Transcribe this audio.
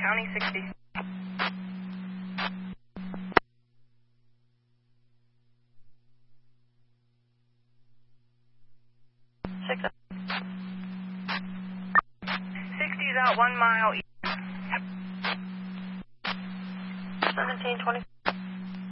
County 60. Six. 60's out 1 mile east. 1720.